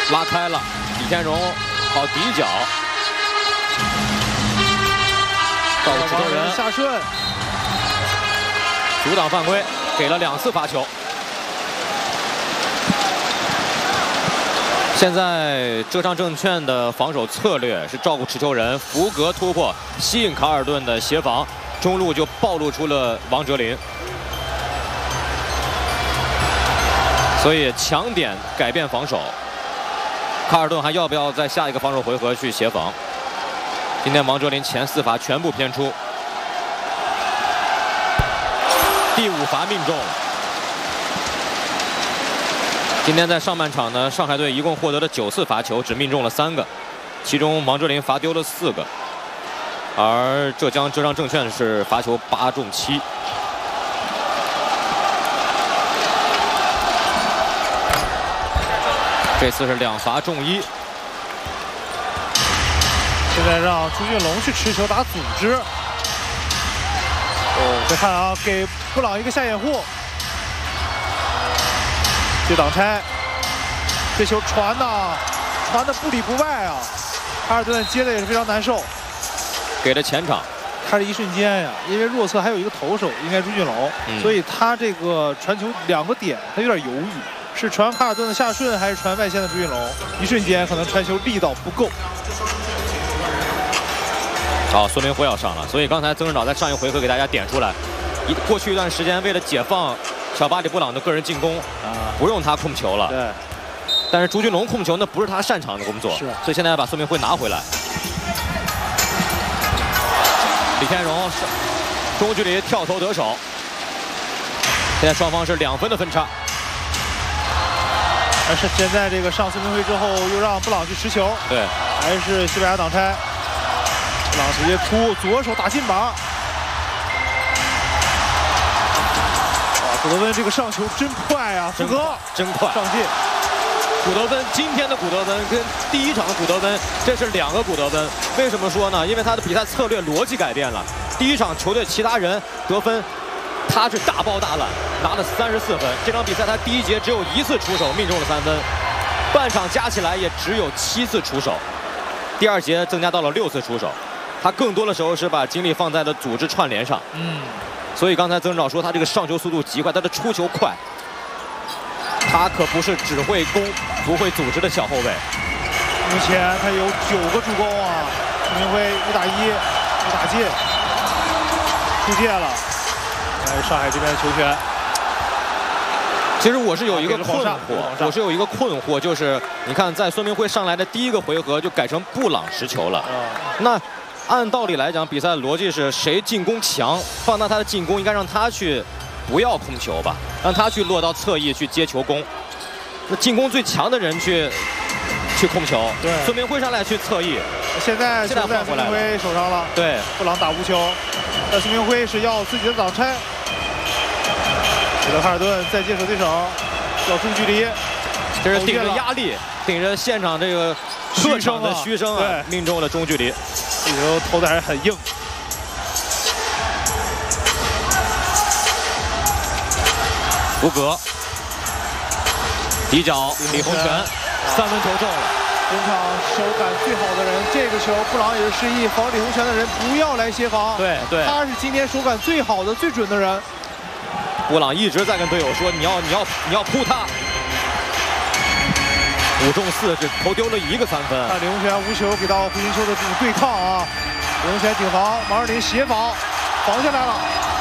拉开了，李天荣好底角，到指头人下顺， 阻挡犯规，给了2次罚球。现在浙商证券的防守策略是照顾持球人，福格突破，吸引卡尔顿的协防，中路就暴露出了王哲林。 所以强点改变防守，卡尔顿还要不要在下一个防守回合去协防？今天王哲林前4罚全部偏出，第5罚命中。今天在上半场呢，上海队一共获得了9次罚球，只命中了3个，其中王哲林罚丢了4个，而浙商证券是罚球8中7。 这次是2罚中1。 现在让朱俊龙去持球打组织。再看啊，给布朗一个下掩护，接挡拆，这球传的不里不外啊！卡尔顿接的也是非常难受， 给了前场。 他是一瞬间呀，因为弱侧还有一个投手，应该朱俊龙，所以他这个传球2个点，他有点犹豫。 是传卡尔顿的下顺，还是传外线的朱俊龙？一瞬间可能传球力道不够。 好，孙明辉要上了，所以刚才曾指导在上一回合给大家点出来，过去一段时间为了解放小巴里布朗的个人进攻，不用他控球了。 对。 但是朱俊龙控球那不是他擅长的工作，是。所以现在要把孙明辉拿回来。李天荣中距离跳投得手。现在双方是2分的分差。 但是现在这个上孙明辉之后，又让布朗去持球， 对， 还是西班牙挡拆，布朗直接突左手打进板。哇，古德温这个上球真快啊，福格真快上进。 古德温今天的古德温跟第1场的古德温，这是2个古德温。为什么说呢？因为他的比赛策略逻辑改变了。第1场球队其他人得分。 他是大包大揽，拿了34分。这场比赛他第1节只有1次出手，命中了3分，半场加起来也只有7次出手。第2节增加到了6次出手，他更多的时候是把精力放在了组织串联上。所以刚才曾指导说他这个上球速度极快，他的出球快。他可不是只会攻不会组织的小后卫。 目前他有9个助攻啊，孙明辉1打1，不打进，出界了。 上海这边的球权， 其实我是有一个困惑，就是你看，在孙明辉上来的第1个回合就改成布朗持球了。那按道理来讲，比赛的逻辑是谁进攻强，放大他的进攻，应该让他去不要控球吧，让他去落到侧翼去接球攻。那进攻最强的人去控球，对，孙明辉上来去侧翼。现在孙明辉手上了，对，布朗打无球，但孙明辉是要自己的挡拆。 这个卡尔顿再接手对手，要中距离， 这是顶着压力，顶着现场这个客场的嘘声啊，命中了中距离。 这球投的还是很硬。 福格，底角李洪权，3分球中了。 本场手感最好的人，这个球布朗也是示意防李洪权的人不要来协防。对，他是今天手感最好的、最准的人。 布朗一直在跟队友说：“你要扑他。”5中4，只投丢了1个3分。 看李洪权无球给到胡金秋的这种对抗啊，李洪权顶防，王哲林协防，防下来了。